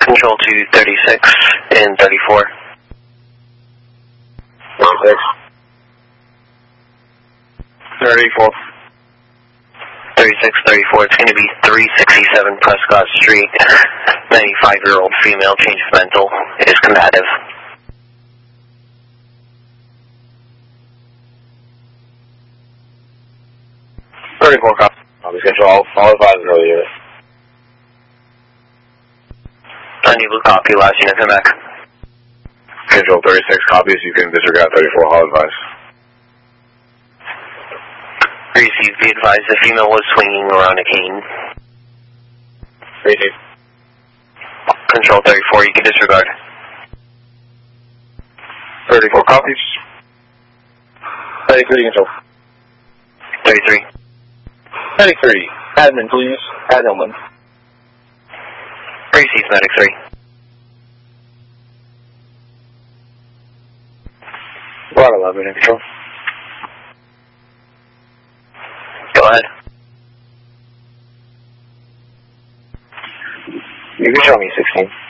Control to 36 and 34. 36. 34. 36, 34. It's going to be 367 Prescott Street. 95-year-old female, change of mental, is combative. Copy. Schedule all advisors early unit. Unable to copy, last unit, come back. Schedule 36 copies, you can disregard 34, all advised. Received, be advised the female was swinging around a cane. Received. Control 34, you can disregard. 34 copies. 33 control. 33. 33. Admin, please. Adelman. Received, medic 3. Block 11 in control. Go ahead. You can show me 16.